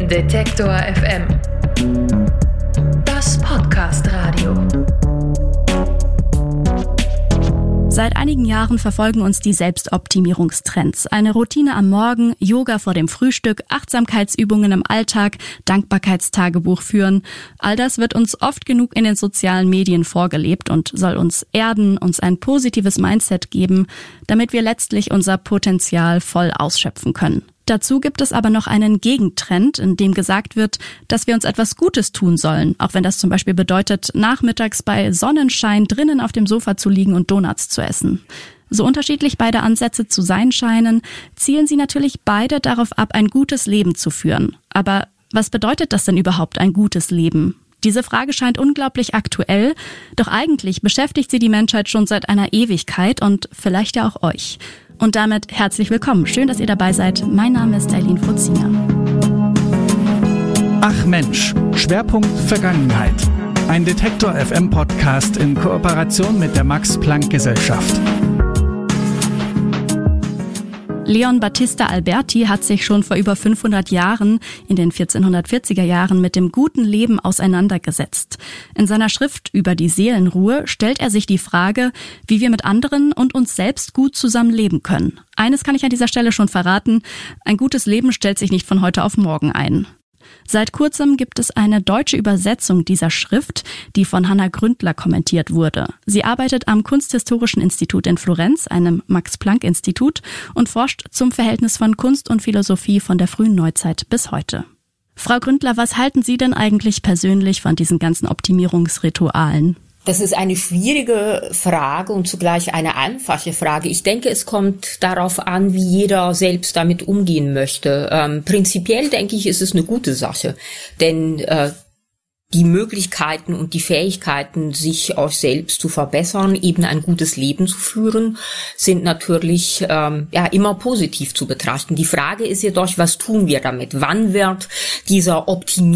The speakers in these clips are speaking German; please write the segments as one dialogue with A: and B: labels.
A: Detektor FM. Das Podcast-Radio.
B: Seit einigen Jahren verfolgen uns die Selbstoptimierungstrends. Eine Routine am Morgen, Yoga vor dem Frühstück, Achtsamkeitsübungen im Alltag, Dankbarkeitstagebuch führen. All das wird uns oft genug in den sozialen Medien vorgelebt und soll uns erden, uns ein positives Mindset geben, damit wir letztlich unser Potenzial voll ausschöpfen können. Dazu gibt es aber noch einen Gegentrend, in dem gesagt wird, dass wir uns etwas Gutes tun sollen, auch wenn das zum Beispiel bedeutet, nachmittags bei Sonnenschein drinnen auf dem Sofa zu liegen und Donuts zu essen. So unterschiedlich beide Ansätze zu sein scheinen, zielen sie natürlich beide darauf ab, ein gutes Leben zu führen. Aber was bedeutet das denn überhaupt, ein gutes Leben? Diese Frage scheint unglaublich aktuell, doch eigentlich beschäftigt sie die Menschheit schon seit einer Ewigkeit und vielleicht ja auch euch. Und damit herzlich willkommen. Schön, dass ihr dabei seid. Mein Name ist Eileen Frutzinger.
C: Ach Mensch, Schwerpunkt Vergangenheit. Ein Detektor FM Podcast in Kooperation mit der Max-Planck-Gesellschaft.
B: Leon Battista Alberti hat sich schon vor über 500 Jahren, in den 1440er Jahren, mit dem guten Leben auseinandergesetzt. In seiner Schrift über die Seelenruhe stellt er sich die Frage, wie wir mit anderen und uns selbst gut zusammen leben können. Eines kann ich an dieser Stelle schon verraten: Ein gutes Leben stellt sich nicht von heute auf morgen ein. Seit kurzem gibt es eine deutsche Übersetzung dieser Schrift, die von Hannah Gründler kommentiert wurde. Sie arbeitet am Kunsthistorischen Institut in Florenz, einem Max-Planck-Institut, und forscht zum Verhältnis von Kunst und Philosophie von der frühen Neuzeit bis heute. Frau Gründler, was halten Sie denn eigentlich persönlich von diesen ganzen Optimierungsritualen?
D: Das ist eine schwierige Frage und zugleich eine einfache Frage. Ich denke, es kommt darauf an, wie jeder selbst damit umgehen möchte. Prinzipiell denke ich, ist es eine gute Sache, denn die Möglichkeiten und die Fähigkeiten, sich auch selbst zu verbessern, eben ein gutes Leben zu führen, sind natürlich immer positiv zu betrachten. Die Frage ist jedoch, was tun wir damit? Wann wird dieser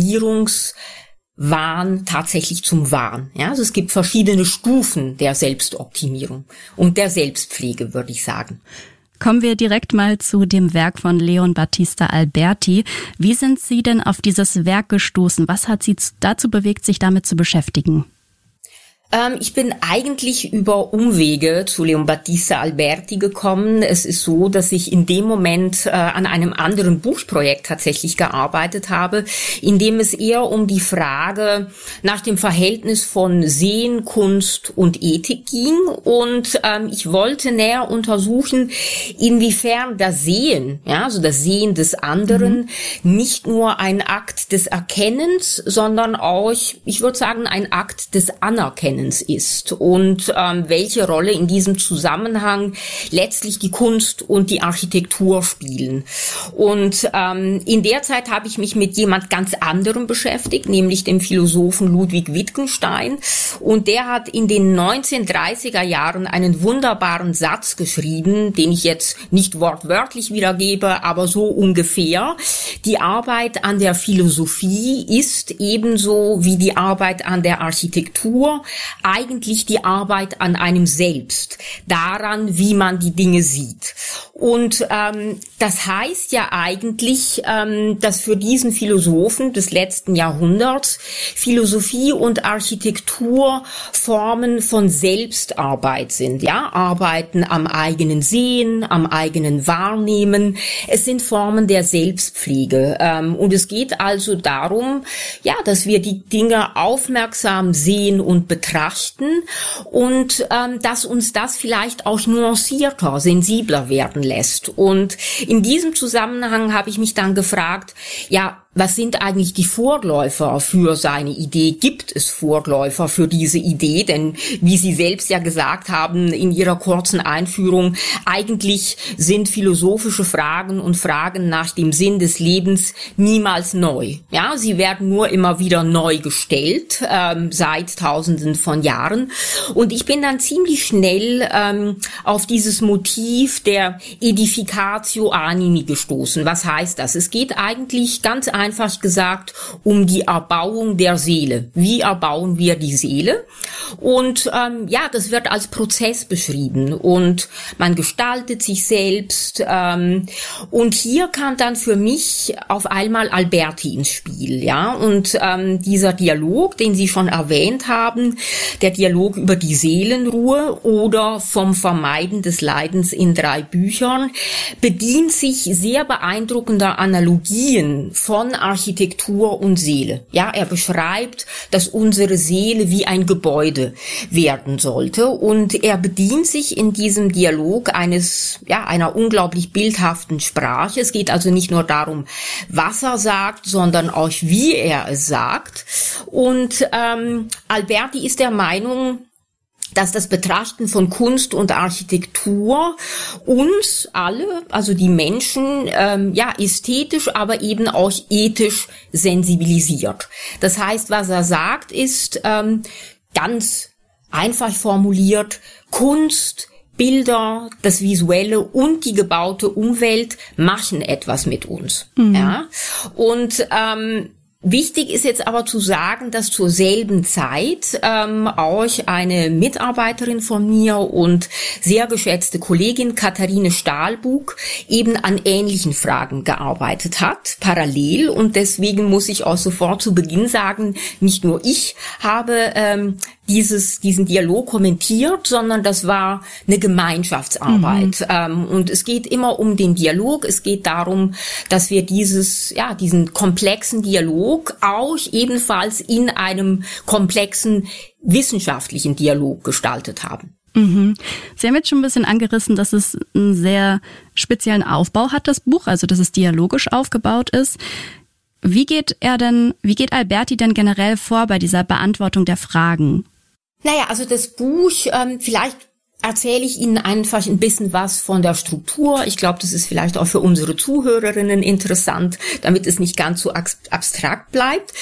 D: Wahn tatsächlich zum Wahn. Ja, also es gibt verschiedene Stufen der Selbstoptimierung und der Selbstpflege, würde ich sagen.
B: Kommen wir direkt mal zu dem Werk von Leon Battista Alberti. Wie sind Sie denn auf dieses Werk gestoßen? Was hat Sie dazu bewegt, sich damit zu beschäftigen?
D: Ich bin eigentlich über Umwege zu Leon Battista Alberti gekommen. Es ist so, dass ich in dem Moment an einem anderen Buchprojekt tatsächlich gearbeitet habe, in dem es eher um die Frage nach dem Verhältnis von Sehen, Kunst und Ethik ging. Und ich wollte näher untersuchen, inwiefern das Sehen, also das Sehen des anderen, nicht nur ein Akt des Erkennens, sondern auch, ich würde sagen, ein Akt des Anerkennens ist und welche Rolle in diesem Zusammenhang letztlich die Kunst und die Architektur spielen. Und in der Zeit habe ich mich mit jemand ganz anderem beschäftigt, nämlich dem Philosophen Ludwig Wittgenstein. Und der hat in den 1930er Jahren einen wunderbaren Satz geschrieben, den ich jetzt nicht wortwörtlich wiedergebe, aber so ungefähr: Die Arbeit an der Philosophie ist ebenso wie die Arbeit an der Architektur eigentlich die Arbeit an einem selbst, daran, wie man die Dinge sieht. Und das heißt ja eigentlich, dass für diesen Philosophen des letzten Jahrhunderts Philosophie und Architektur Formen von Selbstarbeit sind. Ja, Arbeiten am eigenen Sehen, am eigenen Wahrnehmen. Es sind Formen der Selbstpflege. Und es geht also darum, dass wir die Dinge aufmerksam sehen und betrachten und dass uns das vielleicht auch nuancierter, sensibler werden lässt. Und in diesem Zusammenhang habe ich mich dann gefragt, was sind eigentlich die Vorläufer für seine Idee? Gibt es Vorläufer für diese Idee? Denn wie Sie selbst ja gesagt haben in Ihrer kurzen Einführung, eigentlich sind philosophische Fragen und Fragen nach dem Sinn des Lebens niemals neu. Ja, sie werden nur immer wieder neu gestellt, seit Tausenden von Jahren. Und ich bin dann ziemlich schnell auf dieses Motiv der Edificatio Animi gestoßen. Was heißt das? Es geht eigentlich ganz einfach gesagt um die Erbauung der Seele. Wie erbauen wir die Seele? Und das wird als Prozess beschrieben und man gestaltet sich selbst. Und hier kam dann für mich auf einmal Alberti ins Spiel, ja. Und dieser Dialog, den Sie schon erwähnt haben, der Dialog über die Seelenruhe oder vom Vermeiden des Leidens in 3 Büchern, bedient sich sehr beeindruckender Analogien von Architektur und Seele. Ja, er beschreibt, dass unsere Seele wie ein Gebäude werden sollte und er bedient sich in diesem Dialog einer unglaublich bildhaften Sprache. Es geht also nicht nur darum, was er sagt, sondern auch wie er es sagt. Und Alberti ist der Meinung, dass das Betrachten von Kunst und Architektur uns alle, also die Menschen, ästhetisch, aber eben auch ethisch sensibilisiert. Das heißt, was er sagt, ist ganz einfach formuliert: Kunst, Bilder, das Visuelle und die gebaute Umwelt machen etwas mit uns. Mhm. Ja? Und wichtig ist jetzt aber zu sagen, dass zur selben Zeit auch eine Mitarbeiterin von mir und sehr geschätzte Kollegin Katharine Stahlbug eben an ähnlichen Fragen gearbeitet hat, parallel. Und deswegen muss ich auch sofort zu Beginn sagen, nicht nur ich habe diesen Dialog kommentiert, sondern das war eine Gemeinschaftsarbeit. Mhm. Und es geht immer um den Dialog. Es geht darum, dass wir diesen komplexen Dialog auch ebenfalls in einem komplexen wissenschaftlichen Dialog gestaltet haben.
B: Mhm. Sie haben jetzt schon ein bisschen angerissen, dass es einen sehr speziellen Aufbau hat, das Buch, also dass es dialogisch aufgebaut ist. Wie geht Alberti denn generell vor bei dieser Beantwortung der Fragen?
D: Naja, also das Buch, vielleicht erzähle ich Ihnen einfach ein bisschen was von der Struktur. Ich glaube, das ist vielleicht auch für unsere Zuhörerinnen interessant, damit es nicht ganz so abstrakt bleibt.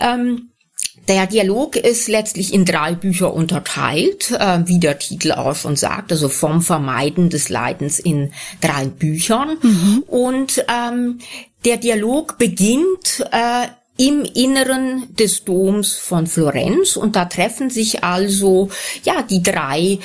D: Der Dialog ist letztlich in 3 Bücher unterteilt, wie der Titel auch schon sagt, also vom Vermeiden des Leidens in 3 Büchern. Mhm. Und der Dialog beginnt im Inneren des Doms von Florenz und da treffen sich also die 3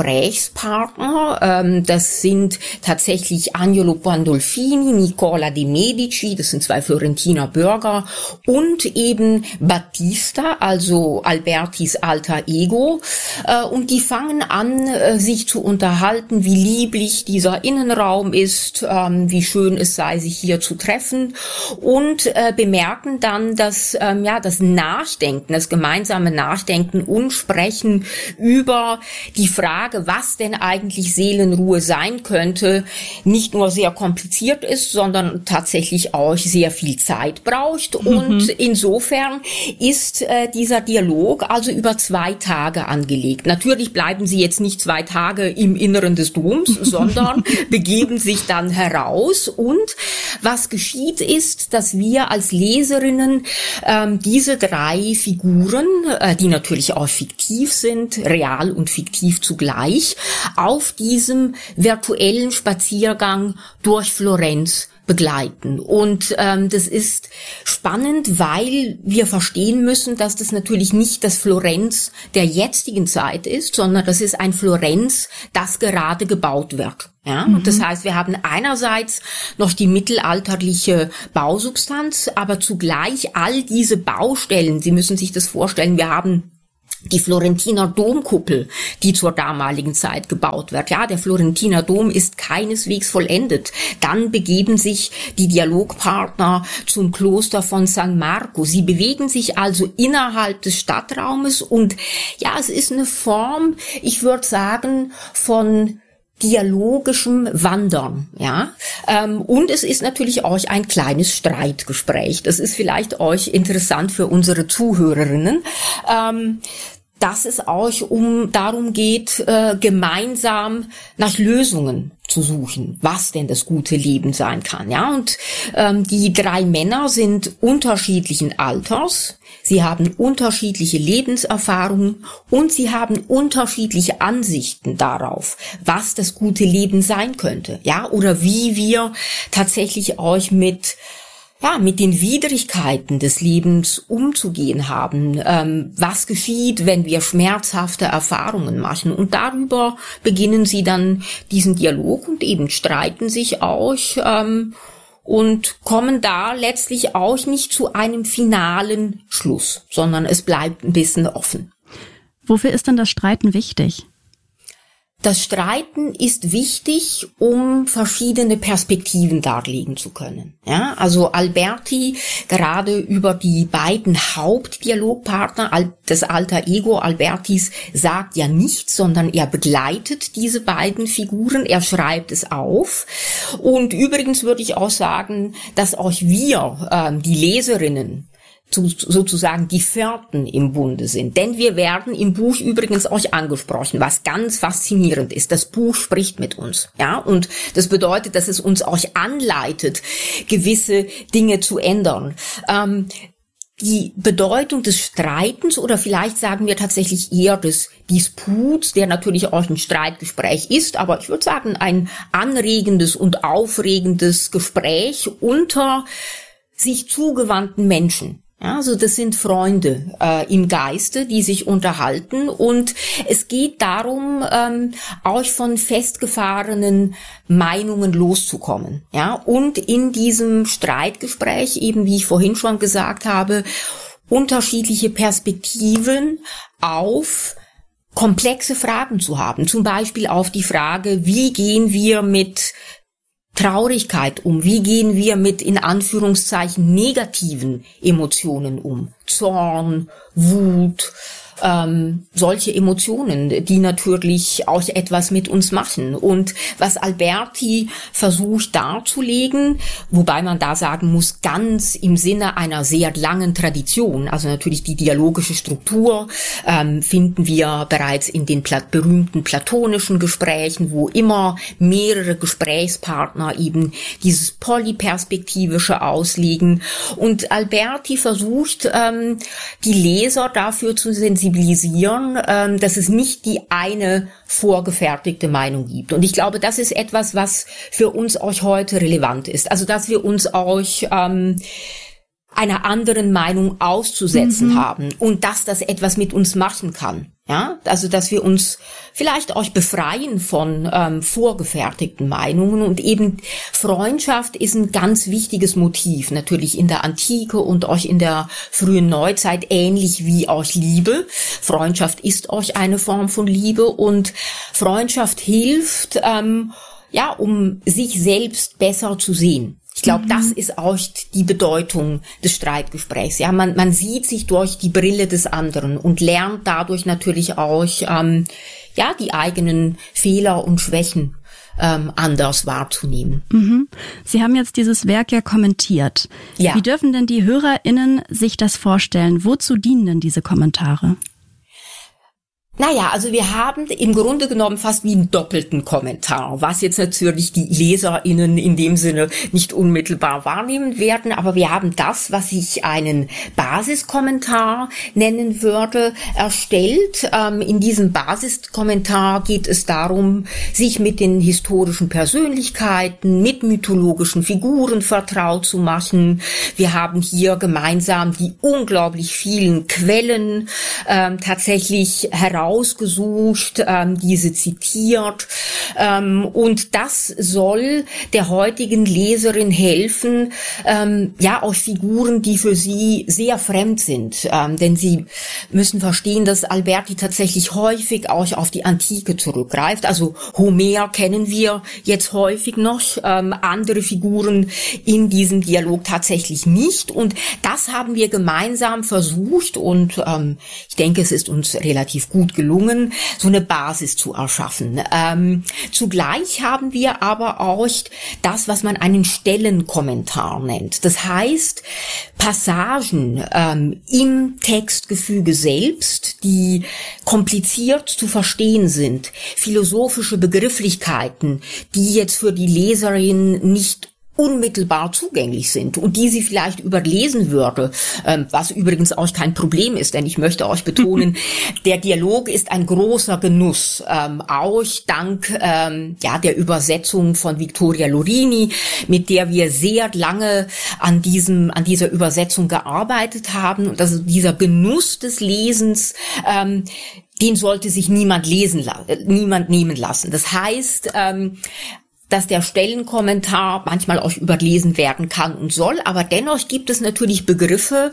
D: Gesprächspartner. Das sind tatsächlich Agnolo Pandolfini, Nicola de Medici, das sind 2 Florentiner Bürger, und eben Battista, also Albertis alter Ego. Und die fangen an, sich zu unterhalten, wie lieblich dieser Innenraum ist, wie schön es sei, sich hier zu treffen, und bemerken dann, dass das Nachdenken, das gemeinsame Nachdenken und Sprechen über die Frage, was denn eigentlich Seelenruhe sein könnte, nicht nur sehr kompliziert ist, sondern tatsächlich auch sehr viel Zeit braucht. Mhm. Und insofern ist dieser Dialog also über 2 Tage angelegt. Natürlich bleiben Sie jetzt nicht 2 Tage im Inneren des Doms, sondern begeben sich dann heraus. Und was geschieht ist, dass wir als Leserinnen diese 3 Figuren, die natürlich auch fiktiv sind, real und fiktiv zugleich, auf diesem virtuellen Spaziergang durch Florenz begleiten. Und das ist spannend, weil wir verstehen müssen, dass das natürlich nicht das Florenz der jetzigen Zeit ist, sondern das ist ein Florenz, das gerade gebaut wird. Ja, und das heißt, wir haben einerseits noch die mittelalterliche Bausubstanz, aber zugleich all diese Baustellen. Sie müssen sich das vorstellen, wir haben die Florentiner Domkuppel, die zur damaligen Zeit gebaut wird. Ja, der Florentiner Dom ist keineswegs vollendet. Dann begeben sich die Dialogpartner zum Kloster von San Marco. Sie bewegen sich also innerhalb des Stadtraumes und es ist eine Form, ich würde sagen, von dialogischem Wandern, und es ist natürlich auch ein kleines Streitgespräch. Das ist vielleicht euch interessant für unsere Zuhörerinnen, dass es auch darum geht, gemeinsam nach Lösungen zu suchen, was denn das gute Leben sein kann, und die 3 Männer sind unterschiedlichen Alters, sie haben unterschiedliche Lebenserfahrungen und sie haben unterschiedliche Ansichten darauf, was das gute Leben sein könnte, oder wie wir tatsächlich auch mit mit den Widrigkeiten des Lebens umzugehen haben. Was geschieht, wenn wir schmerzhafte Erfahrungen machen? Und darüber beginnen sie dann diesen Dialog und eben streiten sich auch und kommen da letztlich auch nicht zu einem finalen Schluss, sondern es bleibt ein bisschen offen.
B: Wofür ist denn das Streiten wichtig?
D: Das Streiten ist wichtig, um verschiedene Perspektiven darlegen zu können. Ja, also Alberti gerade über die beiden Hauptdialogpartner, das Alter Ego Albertis sagt ja nichts, sondern er begleitet diese beiden Figuren, er schreibt es auf. Und übrigens würde ich auch sagen, dass auch wir, die Leserinnen, sozusagen die Vierten im Bunde sind. Denn wir werden im Buch übrigens auch angesprochen, was ganz faszinierend ist. Das Buch spricht mit uns, ja, und das bedeutet, dass es uns auch anleitet, gewisse Dinge zu ändern. Die Bedeutung des Streitens oder vielleicht sagen wir tatsächlich eher des Disputs, der natürlich auch ein Streitgespräch ist, aber ich würde sagen ein anregendes und aufregendes Gespräch unter sich zugewandten Menschen. Ja, also das sind Freunde im Geiste, die sich unterhalten, und es geht darum, auch von festgefahrenen Meinungen loszukommen. Ja, und in diesem Streitgespräch, eben wie ich vorhin schon gesagt habe, unterschiedliche Perspektiven auf komplexe Fragen zu haben. Zum Beispiel auf die Frage, wie gehen wir mit Traurigkeit um? Wie gehen wir mit, in Anführungszeichen, negativen Emotionen um? Zorn, Wut, solche Emotionen, die natürlich auch etwas mit uns machen. Und was Alberti versucht darzulegen, wobei man da sagen muss, ganz im Sinne einer sehr langen Tradition, also natürlich die dialogische Struktur finden wir bereits in den berühmten platonischen Gesprächen, wo immer mehrere Gesprächspartner eben dieses polyperspektivische auslegen. Und Alberti versucht, die Leser dafür zu sensibilisieren, dass es nicht die eine vorgefertigte Meinung gibt. Und ich glaube, das ist etwas, was für uns auch heute relevant ist. Also, dass wir uns auch einer anderen Meinung auszusetzen haben und dass das etwas mit uns machen kann. Ja, also dass wir uns vielleicht auch befreien von vorgefertigten Meinungen, und eben Freundschaft ist ein ganz wichtiges Motiv, natürlich in der Antike und auch in der frühen Neuzeit, ähnlich wie auch Liebe. Freundschaft ist auch eine Form von Liebe, und Freundschaft hilft, um sich selbst besser zu sehen. Ich glaube, das ist auch die Bedeutung des Streitgesprächs. Ja, man sieht sich durch die Brille des anderen und lernt dadurch natürlich auch, die eigenen Fehler und Schwächen anders wahrzunehmen.
B: Sie haben jetzt dieses Werk ja kommentiert. Ja. Wie dürfen denn die HörerInnen sich das vorstellen? Wozu dienen denn diese Kommentare?
D: Naja, also wir haben im Grunde genommen fast wie einen doppelten Kommentar, was jetzt natürlich die LeserInnen in dem Sinne nicht unmittelbar wahrnehmen werden, aber wir haben das, was ich einen Basiskommentar nennen würde, erstellt. In diesem Basiskommentar geht es darum, sich mit den historischen Persönlichkeiten, mit mythologischen Figuren vertraut zu machen. Wir haben hier gemeinsam die unglaublich vielen Quellen tatsächlich herausgesucht, diese zitiert, und das soll der heutigen Leserin helfen, auch Figuren, die für sie sehr fremd sind, denn sie müssen verstehen, dass Alberti tatsächlich häufig auch auf die Antike zurückgreift. Also Homer kennen wir jetzt häufig noch, andere Figuren in diesem Dialog tatsächlich nicht, und das haben wir gemeinsam versucht, und ich denke, es ist uns relativ gut gelungen, so eine Basis zu erschaffen. Zugleich haben wir aber auch das, was man einen Stellenkommentar nennt. Das heißt, Passagen im Textgefüge selbst, die kompliziert zu verstehen sind, philosophische Begrifflichkeiten, die jetzt für die Leserin nicht unmittelbar zugänglich sind und die sie vielleicht überlesen würde, was übrigens auch kein Problem ist, denn ich möchte euch betonen, der Dialog ist ein großer Genuss, auch dank der Übersetzung von Vittoria Lorini, mit der wir sehr lange an dieser Übersetzung gearbeitet haben, und also dieser Genuss des Lesens, den sollte sich niemand nehmen lassen. Das heißt, dass der Stellenkommentar manchmal auch überlesen werden kann und soll, aber dennoch gibt es natürlich Begriffe,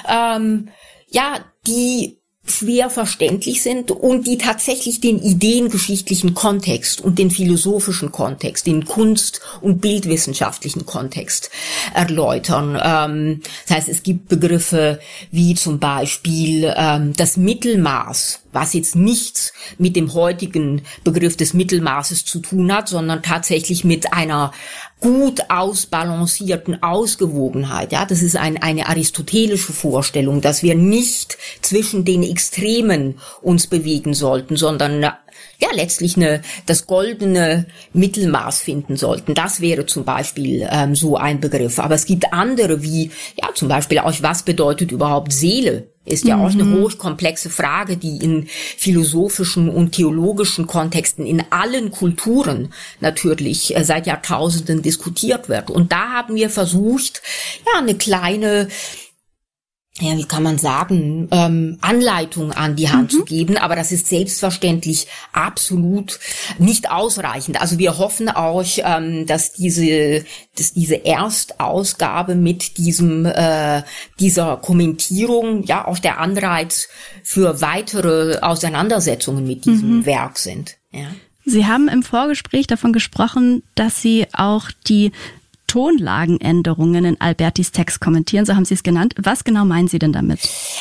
D: die schwer verständlich sind und die tatsächlich den ideengeschichtlichen Kontext und den philosophischen Kontext, den kunst- und bildwissenschaftlichen Kontext erläutern. Das heißt, es gibt Begriffe wie zum Beispiel das Mittelmaß, was jetzt nichts mit dem heutigen Begriff des Mittelmaßes zu tun hat, sondern tatsächlich mit einer gut ausbalancierten Ausgewogenheit. Ja, das ist eine aristotelische Vorstellung, dass wir nicht zwischen den Extremen uns bewegen sollten, sondern letztlich das goldene Mittelmaß finden sollten. Das wäre zum Beispiel so ein Begriff. Aber es gibt andere wie, zum Beispiel auch, was bedeutet überhaupt Seele? Ist ja auch eine hochkomplexe Frage, die in philosophischen und theologischen Kontexten in allen Kulturen natürlich seit Jahrtausenden diskutiert wird. Und da haben wir versucht, eine kleine, wie kann man sagen, Anleitung an die Hand zu geben, aber das ist selbstverständlich absolut nicht ausreichend. Also wir hoffen auch, dass diese Erstausgabe mit dieser Kommentierung auch der Anreiz für weitere Auseinandersetzungen mit diesem Werk sind. Ja.
B: Sie haben im Vorgespräch davon gesprochen, dass Sie auch die Tonlagenänderungen in Albertis Text kommentieren, so haben Sie es genannt. Was genau meinen Sie denn damit?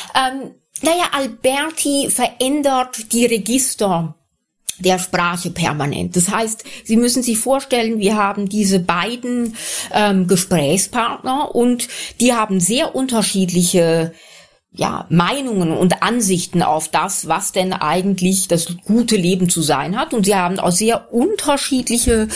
D: Alberti verändert die Register der Sprache permanent. Das heißt, Sie müssen sich vorstellen, wir haben diese beiden Gesprächspartner und die haben sehr unterschiedliche Meinungen und Ansichten auf das, was denn eigentlich das gute Leben zu sein hat. Und sie haben auch sehr unterschiedliche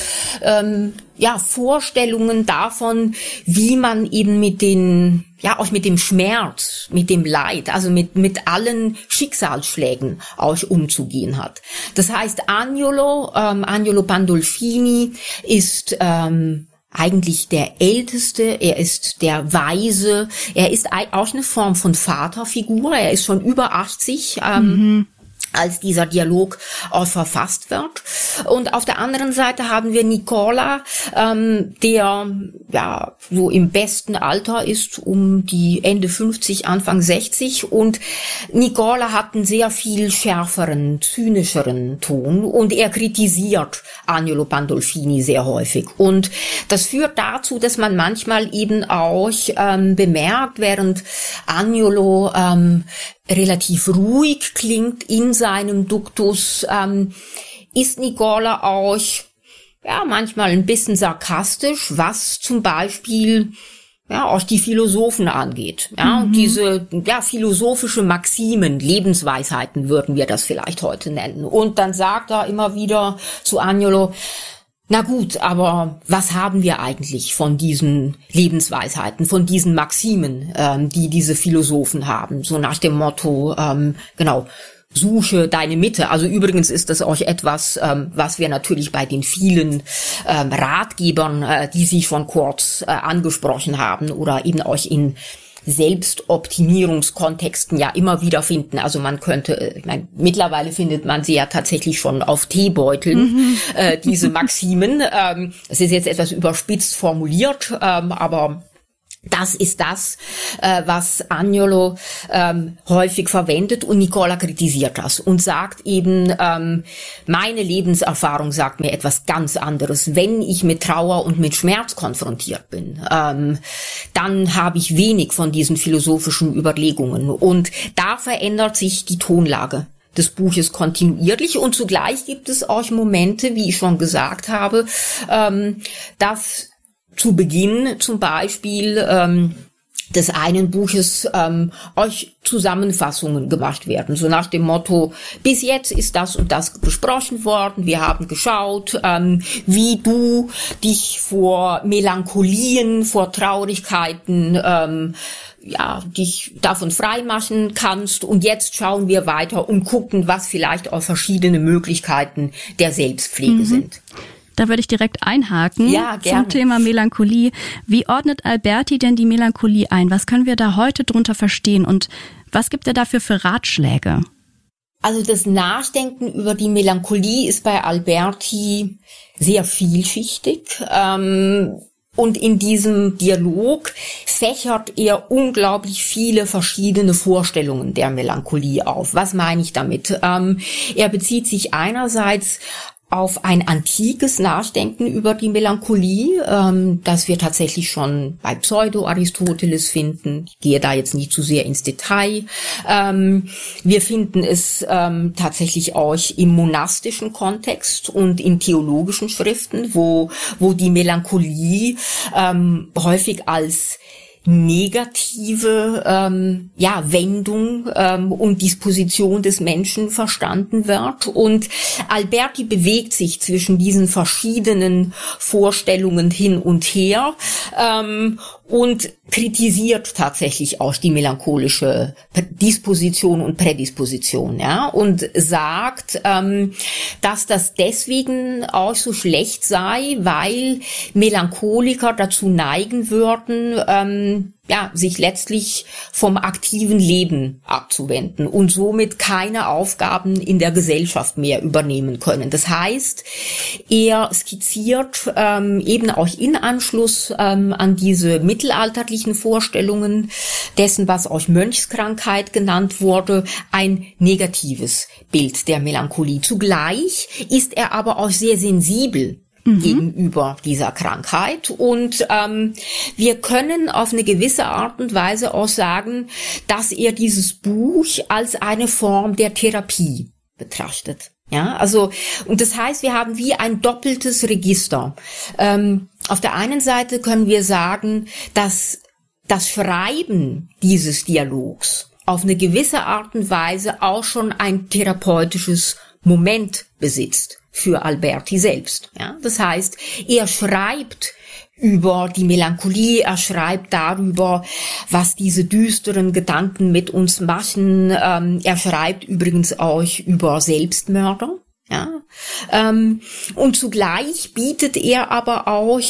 D: Vorstellungen davon, wie man eben mit dem Schmerz, mit dem Leid, also mit allen Schicksalsschlägen auch umzugehen hat. Das heißt, Agnolo Pandolfini ist eigentlich der Älteste, er ist der Weise, er ist auch eine Form von Vaterfigur, er ist schon über 80, als dieser Dialog auch verfasst wird. Und auf der anderen Seite haben wir Nicola, der so im besten Alter ist, um die Ende 50, Anfang 60. Und Nicola hat einen sehr viel schärferen, zynischeren Ton und er kritisiert Agnolo Pandolfini sehr häufig. Und das führt dazu, dass man manchmal eben auch bemerkt, während Agnolo relativ ruhig klingt in seinem Duktus, ist Nicola auch manchmal ein bisschen sarkastisch, was zum Beispiel auch die Philosophen angeht. Und diese philosophische Maximen, Lebensweisheiten würden wir das vielleicht heute nennen. Und dann sagt er immer wieder zu Agnolo: Na gut, aber was haben wir eigentlich von diesen Lebensweisheiten, von diesen Maximen, die diese Philosophen haben? So nach dem Motto, suche deine Mitte. Also übrigens ist das auch etwas, was wir natürlich bei den vielen Ratgebern, die Sie schon kurz angesprochen haben, oder eben auch in Selbstoptimierungskontexten immer wieder finden. Also man könnte, mittlerweile findet man sie ja tatsächlich schon auf Teebeuteln, diese Maximen. Es ist jetzt etwas überspitzt formuliert, aber das ist das, was Agnolo häufig verwendet, und Nicola kritisiert das und sagt eben, meine Lebenserfahrung sagt mir etwas ganz anderes. Wenn ich mit Trauer und mit Schmerz konfrontiert bin, dann habe ich wenig von diesen philosophischen Überlegungen, und da verändert sich die Tonlage des Buches kontinuierlich, und zugleich gibt es auch Momente, wie ich schon gesagt habe, dass zu Beginn zum Beispiel des einen Buches euch Zusammenfassungen gemacht werden, so nach dem Motto, bis jetzt ist das und das besprochen worden, wir haben geschaut, wie du dich vor Melancholien, vor Traurigkeiten, dich davon freimachen kannst, und jetzt schauen wir weiter und gucken, was vielleicht auch verschiedene Möglichkeiten der Selbstpflege sind.
B: Da würde ich direkt einhaken zum Thema Melancholie. Wie ordnet Alberti denn die Melancholie ein? Was können wir da heute drunter verstehen und was gibt er dafür für Ratschläge?
D: Also das Nachdenken über die Melancholie ist bei Alberti sehr vielschichtig. Und in diesem Dialog fächert er unglaublich viele verschiedene Vorstellungen der Melancholie auf. Was meine ich damit? Er bezieht sich einerseits auf ein antikes Nachdenken über die Melancholie, das wir tatsächlich schon bei Pseudo-Aristoteles finden. Ich gehe da jetzt nicht zu sehr ins Detail. Wir finden es tatsächlich auch im monastischen Kontext und in theologischen Schriften, wo die Melancholie häufig als negative Wendung und Disposition des Menschen verstanden wird. Und Alberti bewegt sich zwischen diesen verschiedenen Vorstellungen hin und her und kritisiert tatsächlich auch die melancholische Disposition und Prädisposition, und sagt, dass das deswegen auch so schlecht sei, weil Melancholiker dazu neigen würden, sich letztlich vom aktiven Leben abzuwenden und somit keine Aufgaben in der Gesellschaft mehr übernehmen können. Das heißt, er skizziert eben auch in Anschluss an diese mittelalterlichen Vorstellungen dessen, was auch Mönchskrankheit genannt wurde, ein negatives Bild der Melancholie. Zugleich ist er aber auch sehr sensibel gegenüber dieser Krankheit. Und wir können auf eine gewisse Art und Weise auch sagen, dass er dieses Buch als eine Form der Therapie betrachtet. Und das heißt, wir haben wie ein doppeltes Register. Auf der einen Seite können wir sagen, dass das Schreiben dieses Dialogs auf eine gewisse Art und Weise auch schon ein therapeutisches Moment besitzt für Alberti selbst. Das heißt, er schreibt über die Melancholie, er schreibt darüber, was diese düsteren Gedanken mit uns machen. Er schreibt übrigens auch über Selbstmörder. Und zugleich bietet er aber auch,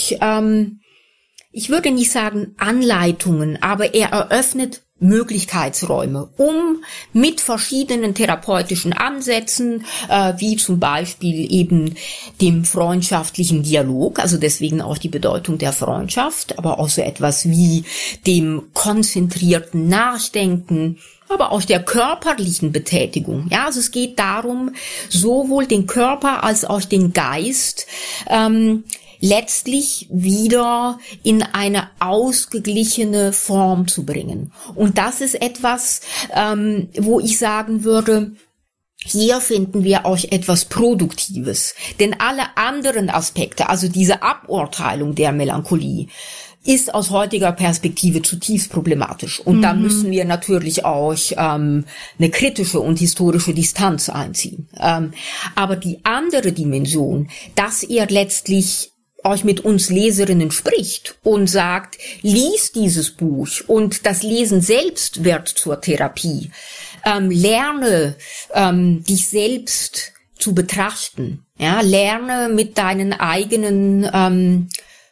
D: ich würde nicht sagen Anleitungen, aber er eröffnet Möglichkeitsräume, um mit verschiedenen therapeutischen Ansätzen, wie zum Beispiel eben dem freundschaftlichen Dialog, also deswegen auch die Bedeutung der Freundschaft, aber auch so etwas wie dem konzentrierten Nachdenken, aber auch der körperlichen Betätigung. Also es geht darum, sowohl den Körper als auch den Geist letztlich wieder in eine ausgeglichene Form zu bringen. Und das ist etwas, wo ich sagen würde, hier finden wir auch etwas Produktives. Denn alle anderen Aspekte, also diese Aburteilung der Melancholie, ist aus heutiger Perspektive zutiefst problematisch. Und da müssen wir natürlich auch eine kritische und historische Distanz einziehen. Aber die andere Dimension, dass er letztlich euch mit uns Leserinnen spricht und sagt, lies dieses Buch und das Lesen selbst wird zur Therapie. Lerne dich selbst zu betrachten. Lerne mit deinen eigenen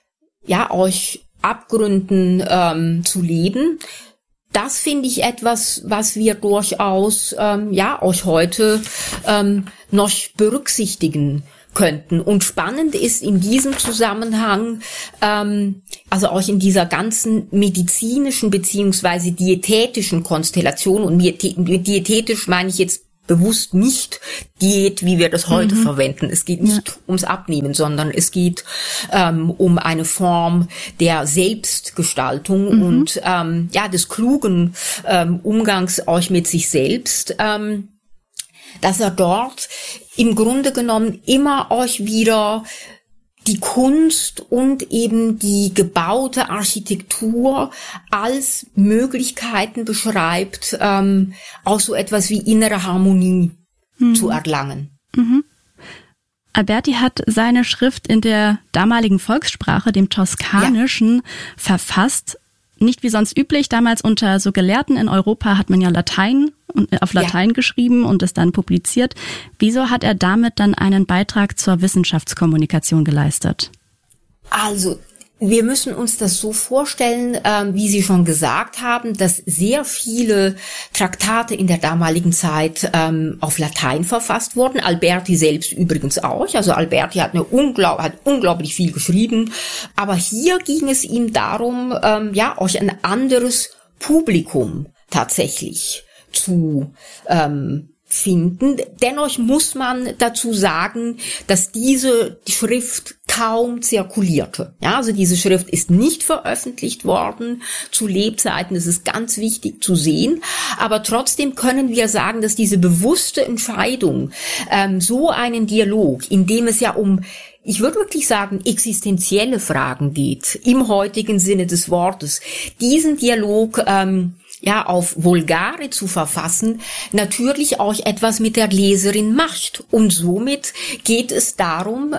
D: euch Abgründen zu leben. Das finde ich etwas, was wir durchaus auch heute noch berücksichtigen könnten. Und spannend ist in diesem Zusammenhang, also auch in dieser ganzen medizinischen beziehungsweise diätetischen Konstellation, und mit diätetisch meine ich jetzt bewusst nicht Diät, wie wir das heute verwenden. Es geht nicht ums Abnehmen, sondern es geht um eine Form der Selbstgestaltung und des klugen Umgangs auch mit sich selbst, dass er dort im Grunde genommen immer euch wieder die Kunst und eben die gebaute Architektur als Möglichkeiten beschreibt, auch so etwas wie innere Harmonie zu erlangen.
B: Mhm. Alberti hat seine Schrift in der damaligen Volkssprache, dem Toskanischen, verfasst. Nicht wie sonst üblich, damals unter so Gelehrten in Europa hat man ja auf Latein geschrieben und es dann publiziert. Wieso hat er damit dann einen Beitrag zur Wissenschaftskommunikation geleistet? Also,
D: wir müssen uns das so vorstellen, wie Sie schon gesagt haben, dass sehr viele Traktate in der damaligen Zeit auf Latein verfasst wurden. Alberti selbst übrigens auch. Also Alberti hat unglaublich viel geschrieben. Aber hier ging es ihm darum, euch ein anderes Publikum tatsächlich zu finden. Dennoch muss man dazu sagen, dass diese Schrift kaum zirkulierte. Ja, also diese Schrift ist nicht veröffentlicht worden zu Lebzeiten. Das ist ganz wichtig zu sehen. Aber trotzdem können wir sagen, dass diese bewusste Entscheidung, so einen Dialog, in dem es ja um, ich würde wirklich sagen, existenzielle Fragen geht, im heutigen Sinne des Wortes, diesen Dialog auf Vulgare zu verfassen, natürlich auch etwas mit der Leserin macht. Und somit geht es darum,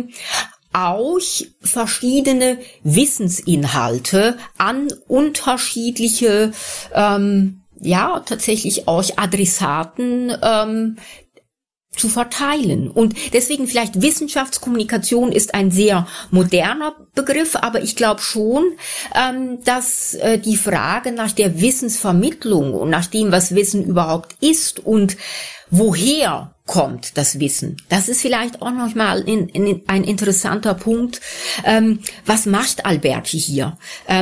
D: auch verschiedene Wissensinhalte an unterschiedliche, tatsächlich auch Adressaten zu verteilen. Und deswegen vielleicht Wissenschaftskommunikation ist ein sehr moderner Begriff, aber ich glaube schon, dass die Frage nach der Wissensvermittlung und nach dem, was Wissen überhaupt ist und woher kommt das Wissen, das ist vielleicht auch noch mal ein interessanter Punkt. Was macht Alberti hier?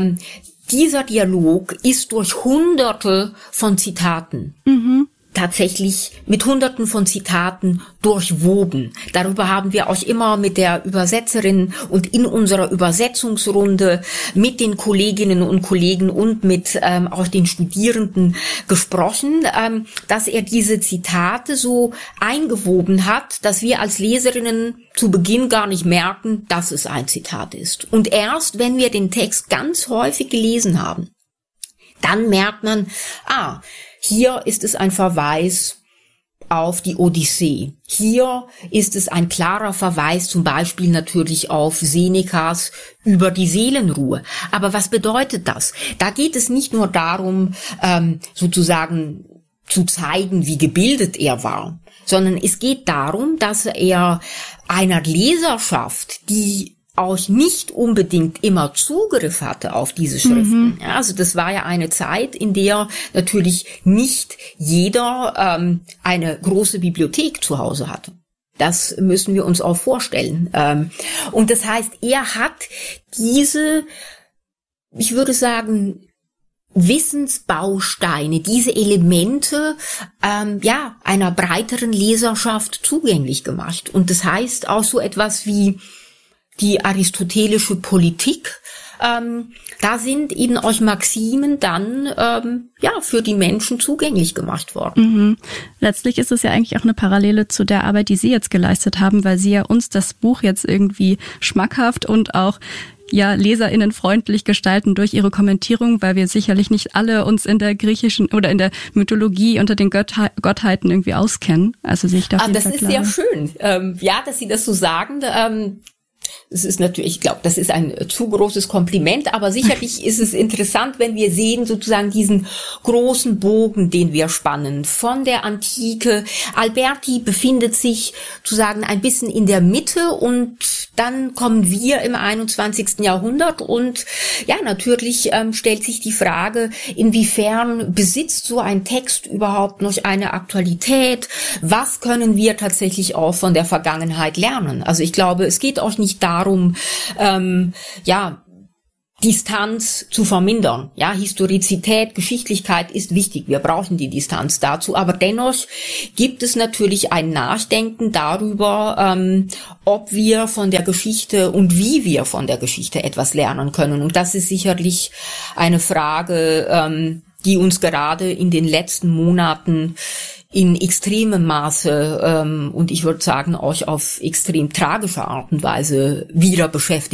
D: Dieser Dialog ist durch Hunderte von Zitaten tatsächlich mit Hunderten von Zitaten durchwoben. Darüber haben wir auch immer mit der Übersetzerin und in unserer Übersetzungsrunde mit den Kolleginnen und Kollegen und mit auch den Studierenden gesprochen, dass er diese Zitate so eingewoben hat, dass wir als Leserinnen zu Beginn gar nicht merken, dass es ein Zitat ist. Und erst, wenn wir den Text ganz häufig gelesen haben, dann merkt man, hier ist es ein Verweis auf die Odyssee. Hier ist es ein klarer Verweis zum Beispiel natürlich auf Senecas über die Seelenruhe. Aber was bedeutet das? Da geht es nicht nur darum, sozusagen zu zeigen, wie gebildet er war, sondern es geht darum, dass er einer Leserschaft, die auch nicht unbedingt immer Zugriff hatte auf diese Schriften. Ja, also das war ja eine Zeit, in der natürlich nicht jeder eine große Bibliothek zu Hause hatte. Das müssen wir uns auch vorstellen. Und das heißt, er hat diese, ich würde sagen, Wissensbausteine, diese Elemente einer breiteren Leserschaft zugänglich gemacht. Und das heißt auch so etwas wie die aristotelische Politik, da sind eben auch Maximen dann für die Menschen zugänglich gemacht worden.
B: Letztlich ist es ja eigentlich auch eine Parallele zu der Arbeit, die Sie jetzt geleistet haben, weil Sie ja uns das Buch jetzt irgendwie schmackhaft und auch LeserInnen freundlich gestalten durch Ihre Kommentierung, weil wir sicherlich nicht alle uns in der griechischen oder in der Mythologie unter den Gottheiten irgendwie auskennen. Also sehe ich da auf jeden Fall
D: ist sehr schön. Dass Sie das so sagen. Es ist natürlich, ich glaube, das ist ein zu großes Kompliment, aber sicherlich ist es interessant, wenn wir sehen sozusagen diesen großen Bogen, den wir spannen, von der Antike. Alberti befindet sich sozusagen ein bisschen in der Mitte und dann kommen wir im 21. Jahrhundert und natürlich stellt sich die Frage, inwiefern besitzt so ein Text überhaupt noch eine Aktualität? Was können wir tatsächlich auch von der Vergangenheit lernen? Also ich glaube, es geht auch nicht darum, Distanz zu vermindern. Ja, Historizität, Geschichtlichkeit ist wichtig. Wir brauchen die Distanz dazu. Aber dennoch gibt es natürlich ein Nachdenken darüber, ob wir von der Geschichte und wie wir von der Geschichte etwas lernen können. Und das ist sicherlich eine Frage, die uns gerade in den letzten Monaten in extremem Maße und ich würde sagen auch auf extrem tragische Art und Weise wieder beschäftigt